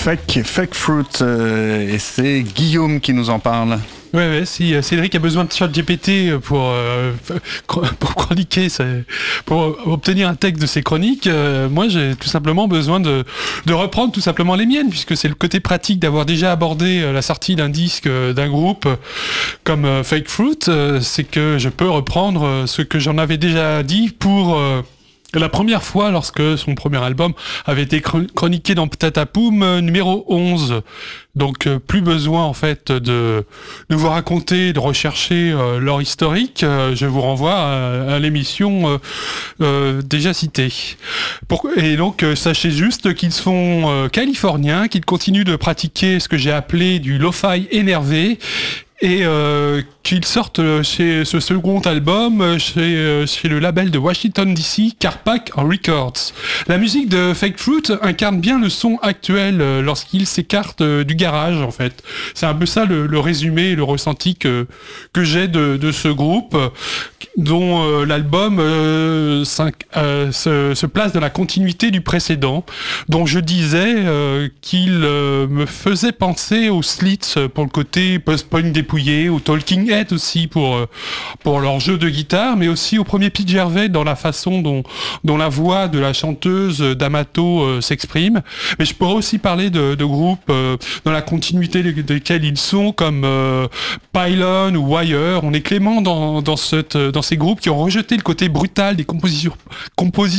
Fake Fruit, et c'est Guillaume qui nous en parle. Ouais, si Cédric a besoin de ChatGPT pour chroniquer, pour obtenir un texte de ses chroniques, moi j'ai tout simplement besoin de reprendre tout simplement les miennes, puisque c'est le côté pratique d'avoir déjà abordé la sortie d'un disque d'un groupe comme Fake Fruit, c'est que je peux reprendre ce que j'en avais déjà dit pour... la première fois, lorsque son premier album avait été chroniqué dans Patatapoum numéro 11. Donc plus besoin en fait de vous raconter, de rechercher leur historique. Je vous renvoie à l'émission déjà citée. Et donc sachez juste qu'ils sont californiens, qu'ils continuent de pratiquer ce que j'ai appelé du lo-fi énervé. Et qu'ils sortent chez ce second album chez le label de Washington DC, Carpac Records. La musique de Fake Fruit incarne bien le son actuel lorsqu'il s'écarte du garage en fait. C'est un peu ça le résumé, le ressenti que j'ai de ce groupe, dont l'album se place dans la continuité du précédent, dont je disais qu'il me faisait penser aux Slits pour le côté post-punk dépouillé, aux Talking Heads aussi pour leur jeu de guitare, mais aussi au premier Pete Gervais dans la façon dont la voix de la chanteuse d'Amato s'exprime. Mais je pourrais aussi parler de groupes dans la continuité desquels ils sont, comme Pylon ou Wire. On est clément dans ces groupes qui ont rejeté le côté brutal des compositions